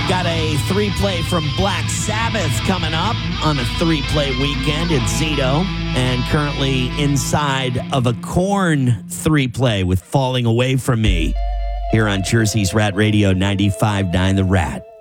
Got a 3-play from Black Sabbath coming up on a 3-play weekend at Zito. And currently inside of a Korn 3-play with Falling Away From Me here on Jersey's Rat Radio 95.9 The Rat.